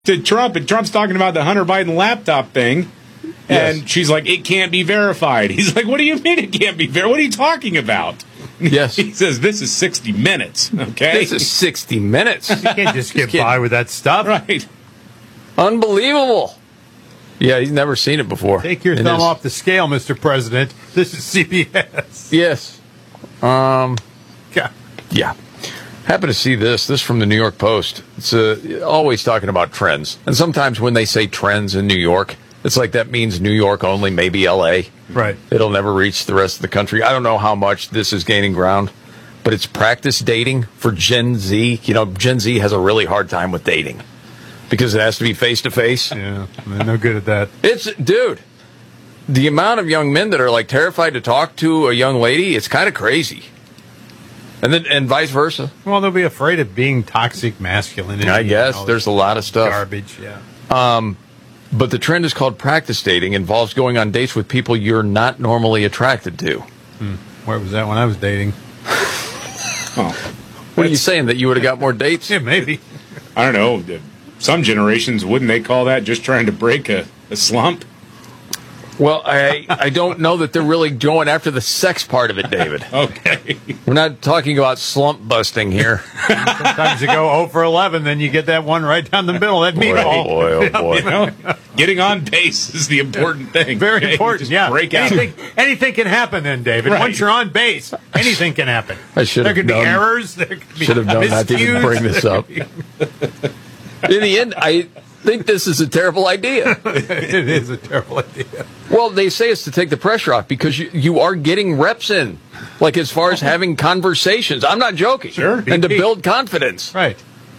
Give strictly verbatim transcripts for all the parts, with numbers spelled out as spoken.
to Trump, and Trump's talking about the Hunter Biden laptop thing, and yes. she's like, it can't be verified. He's like, what do you mean it can't be verified? What are you talking about? Yes. He says, this is sixty minutes, okay? This is sixty minutes. You can't just get by with that stuff. Right. Unbelievable. Yeah, he's never seen it before. Take your In thumb his- off the scale, Mister President. This is C B S. Yes. Um, God. yeah. Happen to see this. This from the New York Post. It's uh, always talking about trends. And sometimes when they say trends in New York, it's like that means New York only, maybe L A. Right. It'll never reach the rest of the country. I don't know how much this is gaining ground, but it's practice dating for Gen Z. You know, Gen Z has a really hard time with dating because it has to be face-to-face. Yeah, they're no good at that. It's, dude, the amount of young men that are like terrified to talk to a young lady, it's kind of crazy. And then, and vice versa. Well, they'll be afraid of being toxic masculinity. I guess and all there's this a lot of stuff. garbage. Yeah. Um, but the trend is called practice dating, involves going on dates with people you're not normally attracted to. Hmm. Where was that when I was dating? Oh, What are you saying, that you would have got more dates? Yeah, maybe. I don't know. Some generations, wouldn't they call that just trying to break a, a slump? Well, I I don't know that they're really going after the sex part of it, David. Okay. We're not talking about slump busting here. Sometimes you go oh for eleven, then you get that one right down the middle. That Boy, meatball. oh boy, oh boy. You know, getting on base is the important thing. Very okay? important, Just yeah. break out. Anything, anything can happen then, David. Right. Once you're on base, anything can happen. I should There have could be known- errors. There could be Should have known not to even miscues. bring this up. In the end, I think this is a terrible idea. It is a terrible idea. Well, they say it's to take the pressure off because you, you are getting reps in, like as far as having conversations. I'm not joking. Sure. And to build confidence. Right.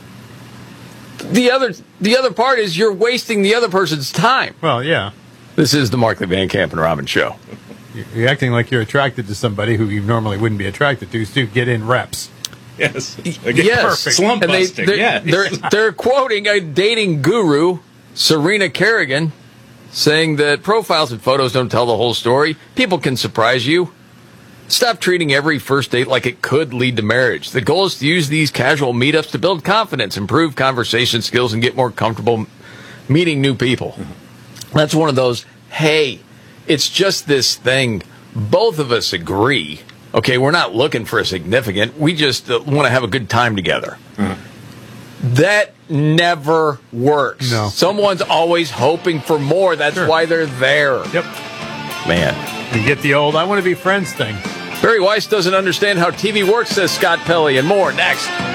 The other the other part is you're wasting the other person's time. Well, yeah. This is the Markley Van Camp and Robin Show. You're acting like you're attracted to somebody who you normally wouldn't be attracted to to get in reps. Yes. Yes. Perfect. Slump And they, busting. they're, yes. they're, they're quoting a dating guru, Serena Kerrigan, saying that profiles and photos don't tell the whole story. People can surprise you. Stop treating every first date like it could lead to marriage. The goal is to use these casual meetups to build confidence, improve conversation skills, and get more comfortable meeting new people. That's one of those, hey, it's just this thing. Both of us agree. Okay, we're not looking for a significant. We just uh, want to have a good time together. Uh-huh. That never works. No. Someone's always hoping for more. That's Sure. why they're there. Yep. Man. You get the old "I want to be friends" thing. Barry Weiss doesn't understand how T V works, says Scott Pelley, and more next.